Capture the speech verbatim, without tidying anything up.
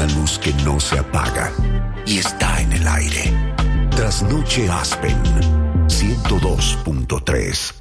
una luz que no se apaga y está en el aire. Trasnoche Aspen, ciento dos punto tres.